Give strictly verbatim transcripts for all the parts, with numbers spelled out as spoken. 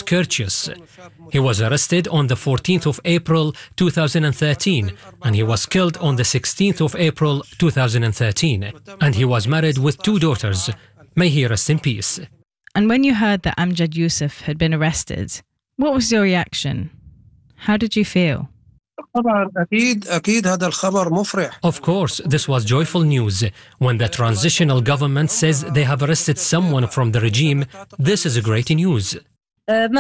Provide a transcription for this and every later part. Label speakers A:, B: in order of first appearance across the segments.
A: courteous. He was arrested on the fourteenth of April two thousand thirteen and he was killed on the sixteenth of April two thousand thirteen. And he was married with two daughters. May he rest in peace.
B: And when you heard that Amjad Yusuf had been arrested, what was your reaction? How did you feel?
A: Of course, this was joyful news. When the transitional government says they have arrested someone from the regime, this is great news.
C: As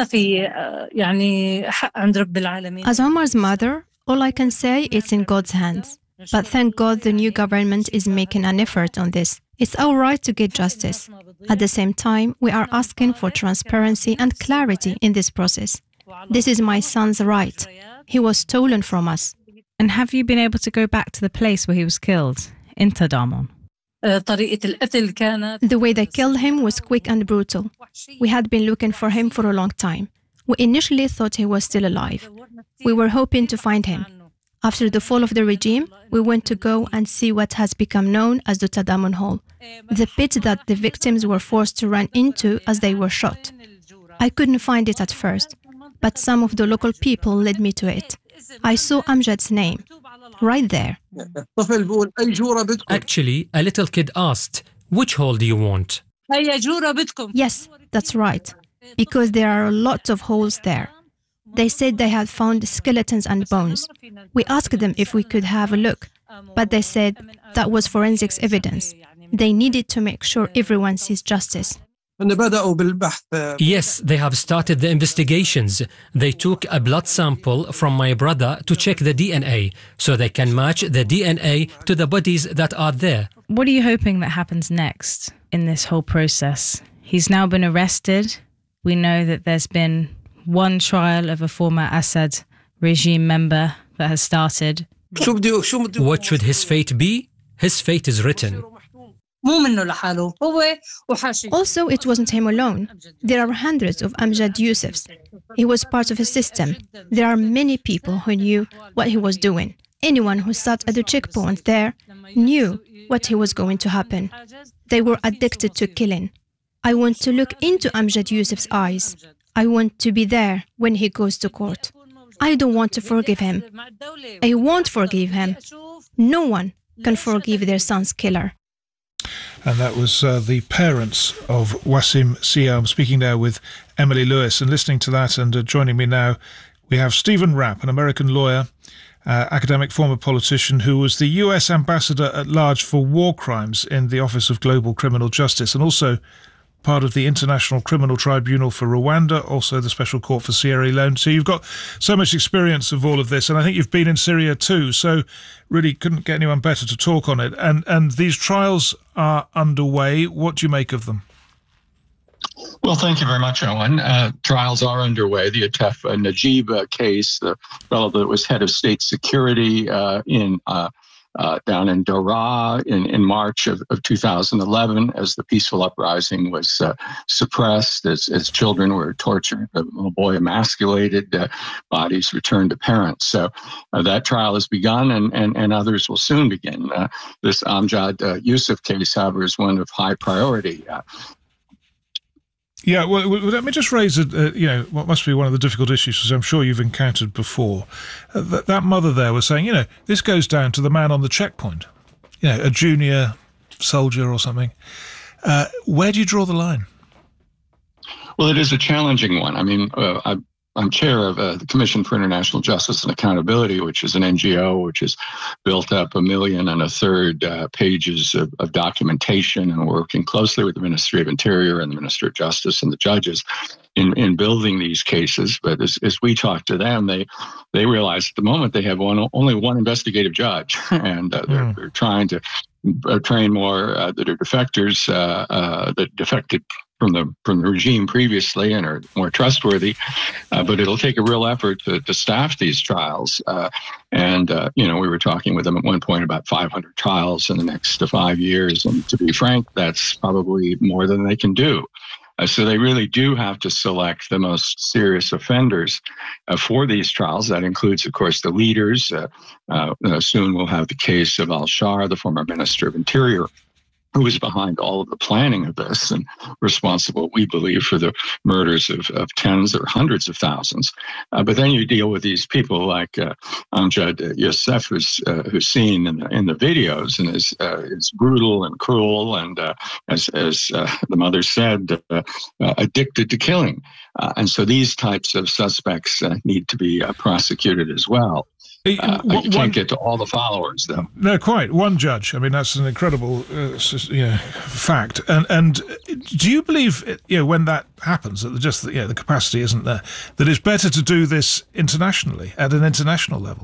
D: Omar's mother, all I can say is in God's hands. But thank God the new government is making an effort on this. It's our right to get justice. At the same time, we are asking for transparency and clarity in this process. This is my son's right. He was stolen from us.
B: And have you been able to go back to the place where he was killed, in Tadamon?
D: The way they killed him was quick and brutal. We had been looking for him for a long time. We initially thought he was still alive. We were hoping to find him. After the fall of the regime, we went to go and see what has become known as the Tadamon Hole, the pit that the victims were forced to run into as they were shot. I couldn't find it at first, but some of the local people led me to it. I saw Amjad's name, right there.
A: Actually, a little kid asked, "Which hole do you want?"
D: Yes, that's right, because there are a lot of holes there. They said they had found skeletons and bones. We asked them if we could have a look, but they said that was forensics evidence. They needed to make sure everyone sees justice.
A: Yes, they have started the investigations. They took a blood sample from my brother to check the D N A, so they can match the D N A to the bodies that are there.
B: What are you hoping that happens next in this whole process? He's now been arrested. We know that there's been one trial of a former Assad regime member that has started.
A: What should his fate be? His fate is written.
D: Also, it wasn't him alone. There are hundreds of Amjad Yusufs. He was part of a system. There are many people who knew what he was doing. Anyone who sat at the checkpoint there knew what he was going to happen. They were addicted to killing. I want to look into Amjad Yusuf's eyes. I want to be there when he goes to court. I don't want to forgive him. I won't forgive him. No one can forgive their son's killer.
E: And that was uh, the parents of Wassim Siam speaking now with Emily Lewis. And listening to that and uh, joining me now, we have Stephen Rapp, an American lawyer, uh, academic, former politician who was the U S ambassador at large for war crimes in the Office of Global Criminal Justice, and also part of the International Criminal Tribunal for Rwanda, also the Special Court for Sierra Leone. So you've got so much experience of all of this, and I think you've been in Syria too, so really couldn't get anyone better to talk on it. And and these trials are underway. What do you make of them?
F: Well, thank you very much, Owen. Uh, trials are underway. The Atef uh, Najib uh, case, the fellow that was head of state security uh, in uh, Uh, down in Daraa in, in March of, of two thousand eleven, as the peaceful uprising was uh, suppressed, as, as children were tortured, a little boy emasculated, uh, bodies returned to parents. So uh, that trial has begun, and, and, and others will soon begin. Uh, this Amjad uh, Yusuf case, however, is one of high priority. Uh,
E: Yeah, well, let me just raise, a, uh, you know, what must be one of the difficult issues, which I'm sure you've encountered before. Uh, that, that mother there was saying, you know, this goes down to the man on the checkpoint, you know, a junior soldier or something. Uh, where do you draw the line?
F: Well, it is a challenging one. I mean, uh, I I'm chair of uh, the Commission for International Justice and Accountability, which is an N G O which has built up a million and a third uh, pages of, of documentation, and working closely with the Ministry of Interior and the Minister of Justice and the judges in, in building these cases. But as, as we talk to them, they they realize at the moment they have one, only one investigative judge, and uh, they're, mm. they're trying to uh, train more uh, that are defectors, uh, uh, that defected from the from the regime previously and are more trustworthy, uh, but it'll take a real effort to, to staff these trials. Uh, and, uh, you know, we were talking with them at one point about five hundred trials in the next five years. And to be frank, that's probably more than they can do. Uh, so they really do have to select the most serious offenders uh, for these trials. That includes, of course, the leaders. Uh, uh, soon we'll have the case of al-Shar, the former Minister of Interior, who was behind all of the planning of this and responsible, we believe, for the murders of, of tens or hundreds of thousands. Uh, but then you deal with these people like uh, Amjad Youssef, who's, uh, who's seen in the, in the videos and is, uh, is brutal and cruel and, uh, as, as uh, the mother said, uh, uh, addicted to killing. Uh, and so these types of suspects uh, need to be uh, prosecuted as well. Uh, you can't one, get to all the followers, though.
E: No, quite. One judge. I mean, that's an incredible uh, you know, fact. And and do you believe, you know, when that happens, that just you know, the capacity isn't there, that it's better to do this internationally, at an international level?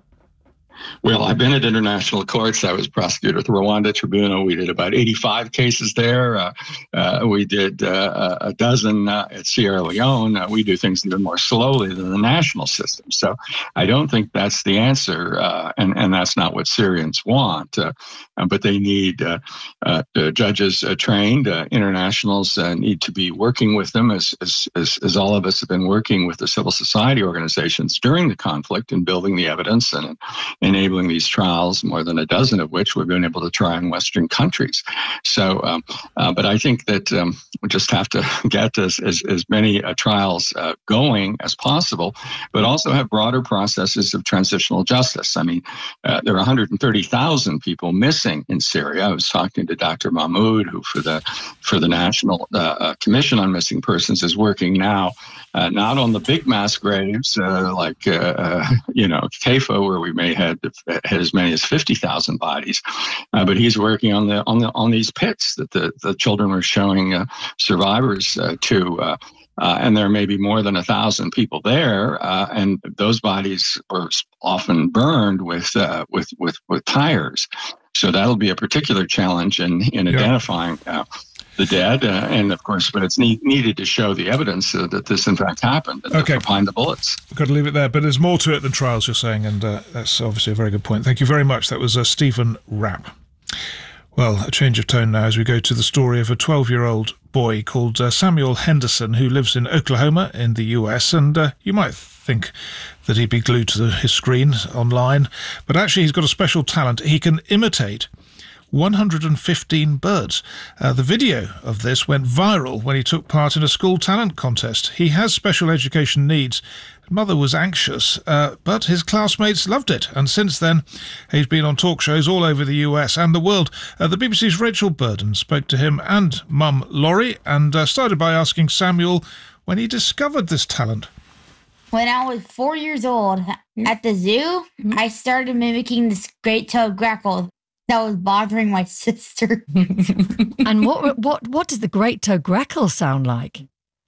F: Well, I've been at international courts. I was prosecutor at the Rwanda Tribunal. We did about eighty-five cases there. Uh, uh, we did uh, a dozen uh, at Sierra Leone. Uh, we do things even more slowly than the national system. So I don't think that's the answer, uh, and, and that's not what Syrians want. Uh, but they need uh, uh, judges uh, trained. Uh, internationals uh, need to be working with them, as, as, as, as all of us have been working with the civil society organizations during the conflict and building the evidence and enabling these trials, more than a dozen of which we've been able to try in Western countries. So, um, uh, but I think that um, we just have to get as, as, as many uh, trials uh, going as possible, but also have broader processes of transitional justice. I mean, uh, there are one hundred thirty thousand people missing in Syria. I was talking to Doctor Mahmoud, who for the for the National uh, Commission on Missing Persons is working now, uh, not on the big mass graves uh, like, uh, uh, you know, Kaffa, where we may have had as many as fifty thousand bodies, uh, but he's working on the on the on these pits that the, the children were showing uh, survivors uh, to, uh, uh, and there may be more than a thousand people there, uh, and those bodies were often burned with uh, with with with tires. So that'll be a particular challenge in in yeah. identifying Uh, the dead, uh, and of course, but it's need, needed to show the evidence uh, that this in fact happened and
E: okay.
F: find the bullets.
E: Got to leave it there, but there's more to it than trials, you're saying, and uh, that's obviously a very good point. Thank you very much. That was uh, Stephen Rapp. Well, a change of tone now as we go to the story of a twelve-year-old boy called uh, Samuel Henderson, who lives in Oklahoma in the U S, and uh, you might think that he'd be glued to the, his screen online, but actually he's got a special talent. He can imitate one hundred fifteen birds. Uh, the video of this went viral when he took part in a school talent contest. He has special education needs. His mother was anxious, uh, but his classmates loved it. And since then, he's been on talk shows all over the U S and the world. Uh, the B B C's Rachel Burden spoke to him and mum Laurie and uh, started by asking Samuel when he discovered this talent.
C: When I was four years old at the zoo, I started mimicking this great-tailed grackle that was bothering my sister.
G: And what what what does the great-toed grackle sound like?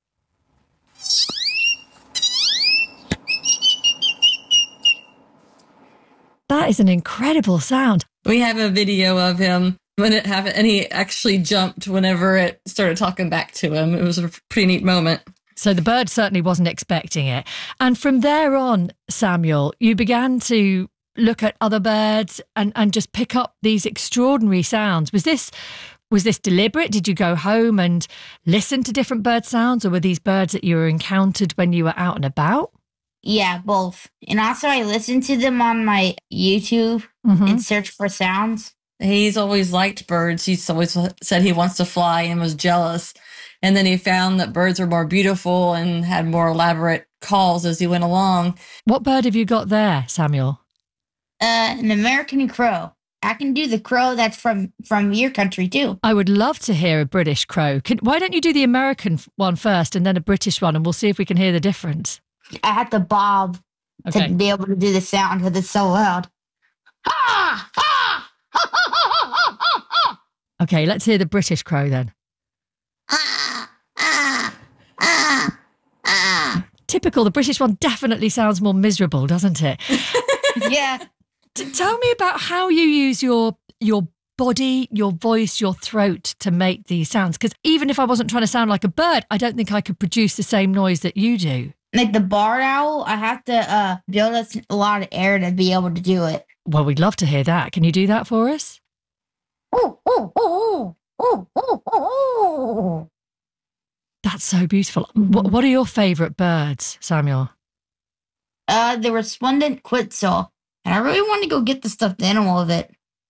G: That is an incredible sound.
H: We have a video of him when it happened, and he actually jumped whenever it started talking back to him. It was a pretty neat moment.
G: So the bird certainly wasn't expecting it. And from there on, Samuel, you began to look at other birds and, and just pick up these extraordinary sounds. Was this was this deliberate? Did you go home and listen to different bird sounds, or were these birds that you were encountered when you were out and about?
C: Yeah, both. And also I listened to them on my YouTube mm-hmm. and search for sounds.
H: He's always liked birds. He's always said he wants to fly and was jealous. And then he found that birds are more beautiful and had more elaborate calls as he went along.
G: What bird have you got there, Samuel?
C: Uh, an American crow. I can do the crow that's from, from your country, too.
G: I would love to hear a British crow. Can, why don't you do the American one first and then a British one, and we'll see if we can hear the difference.
C: I had to bob
G: okay.
C: to be able to do the sound because it's so loud. Ha! Ha! Ha! Ha! Ha! Ha!
G: Okay, let's hear the British crow then.
C: Ah! Ah! Ah! Ah!
G: Typical. The British one definitely sounds more miserable, doesn't it?
C: Yeah.
G: T- tell me about how you use your your body, your voice, your throat to make these sounds. Because even if I wasn't trying to sound like a bird, I don't think I could produce the same noise that you do.
C: Like the barred owl, I have to uh, build a lot of air to be able to do it.
G: Well, we'd love to hear that. Can you do that for us?
C: Ooh, ooh, ooh, ooh, ooh, ooh, ooh.
G: That's so beautiful. What, what are your favourite birds, Samuel?
C: Uh, the resplendent quetzal. And I really want to go get the stuffed animal of it.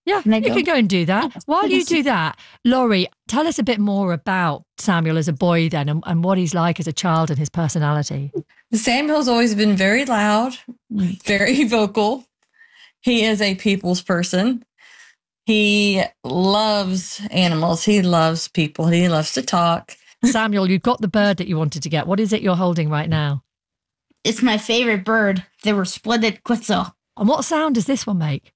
G: Yeah,
C: Can I
G: you
C: go?
G: can go and do that. While you do that, Laurie, tell us a bit more about Samuel as a boy then and, and what he's like as a child and his personality.
H: Samuel's always been very loud, very vocal. He is a people's person. He loves animals. He loves people. He loves to talk.
G: Samuel, you've got the bird that you wanted to get. What is it you're holding right now?
C: It's my favorite bird, the resplendent quetzal.
G: And what sound does this one make?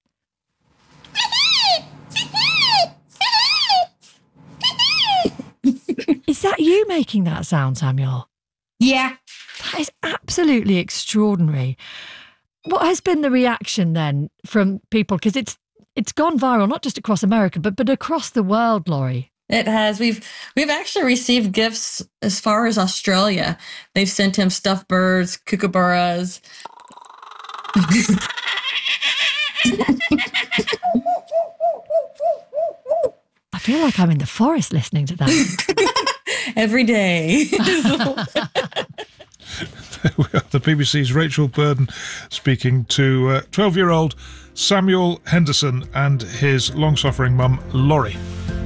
G: Is that you making that sound, Samuel?
C: Yeah.
G: That is absolutely extraordinary. What has been the reaction then from people? Because it's it's gone viral, not just across America, but but across the world, Laurie.
H: It has. We've we've actually received gifts as far as Australia. They've sent him stuffed birds, kookaburras.
G: I feel like I'm in the forest listening to that.
H: Every day.
E: There we are, the B B C's Rachel Burden speaking to uh, twelve-year-old Samuel Henderson and his long-suffering mum, Laurie.